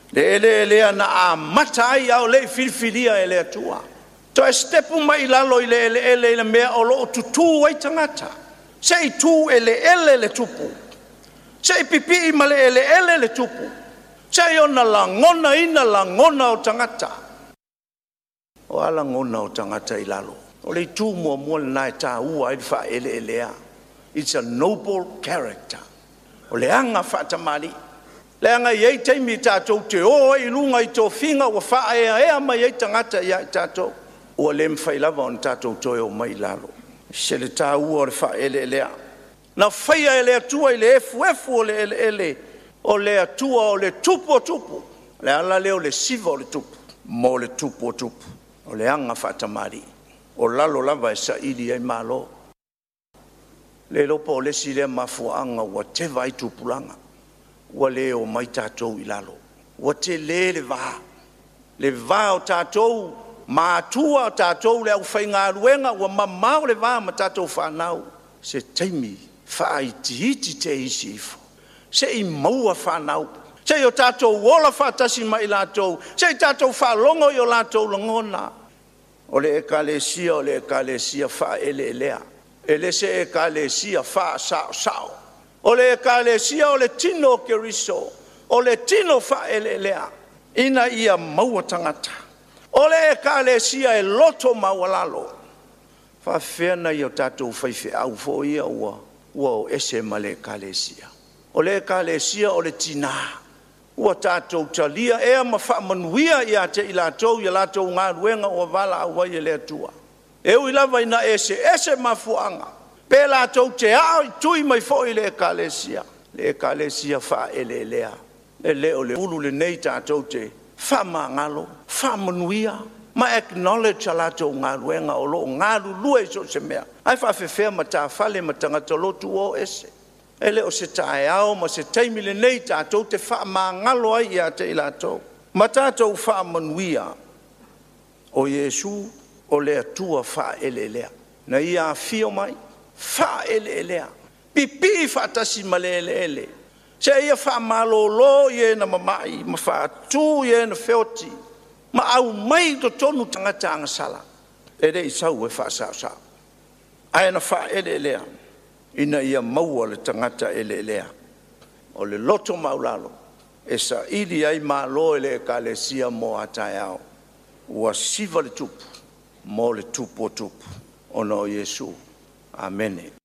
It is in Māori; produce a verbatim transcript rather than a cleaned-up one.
Le ele ele na a matai au le filfilia ele atua. To e stepu mai lalo ile ele ele ile mea o lo tutu wai tangata. Sei tu ele ele le tupu. Sei pipi ma le ele ele le tupu. Sei ona la ngona ina la ngona o tangata. O ala ngona o tangata ilalo. O le tu mua mua na ta ua i fa ele elea. It's a noble character. O le anga fa tamali. Le anga ye te mi tatou te o i lunga i tō whinga wa wha ea ea mai e tangata ia i tatou. Ua le mwhailava on tatou toi o mai lalo. Se le tā ua o le wha ele elea. Na whaia ele atua i le efu efu o le ele ele. O le atua o le tupu o tupu. Le ala leo le siva o le tupu. Mo le tupu o tupu. O le anga wha tamari. O lalo lava e sa ili ai malo. Le lopo o le si le mafuanga wa te vai tupulanga. Wa le o mai tātou i lalo. Wa te le le vaha. Le vaha o tātou, mātua o tātou le au whai ngā ruenga, wa mamau le vaha ma tātou whanau. Se teimi, wha i tihiti te isi ifo. Se i maua whanau. Se o tātou wola whatasi mai lātou. Se i tātou whalongo i o lātou langona. O le ekalesia, o le ekalesia wha ele elea. Ele se ekalesia wha sao sao. O le ekalesia o le tino keriso. O le tino fa ele lea. Ina ia maua tangata. O le ekalesia e loto mawalalo. Fa whiana i o tātou whaiwhi au fo ia ua. Ua o ese ma le ekalesia. O le ekalesia o le tina. Ua tātou talia ea ma wha manuia ia te i lātou. Ia lātou ngā ruenga o wala au wai e le atua. E ui lava ina ese, ese mafuanga. Pe la tau te au i tui mai fo i le ekalesia. Le ekalesia wha ele lea. E leo le ulu le nei tātou te wha mangalo, wha manuia. Ma acknowledge a lātou ngā ruenga o lo ngā lulue so se mea. Ai wha whewhea ma tā whale ma tangata lotu o ese. E leo se tae au ma se teimi le nei tātou te wha mangalo ai ia te i lātou. Ma tātou wha manuia o Yesu o le atua wha ele lea. Na ia fio mai. Fa ele elea. Pipi fa tasi male ele ele. Se ia fa malolo ye na mamai. Ma fa tu ye na feoti. Ma au mai to tonu tangata anga sala. Ere isau e fa sao sao. Aia na fa ele elea. Ina ia maua le tangata ele elea. O le loto maulalo. E sa ili ai malo ele e kalesia mo atai au. Ua siva le tupu. Mo le tupu o tupu. Ono Yesu. Amen.